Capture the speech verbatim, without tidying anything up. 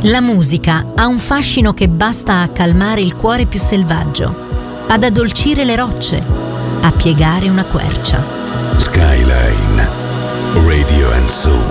La musica ha un fascino che basta a calmare il cuore più selvaggio, ad addolcire le rocce, a piegare una quercia. Skyline Radio and Soul.